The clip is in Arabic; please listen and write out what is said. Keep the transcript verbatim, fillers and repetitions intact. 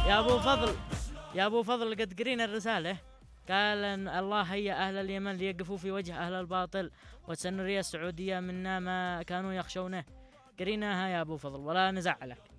يا ابو فضل يا ابو فضل قد قرينا الرساله. قال ان الله هيا اهل اليمن ليقفوا في وجه اهل الباطل وسنري السعوديه منا ما كانوا يخشونه. قريناها يا ابو فضل ولا نزعلك.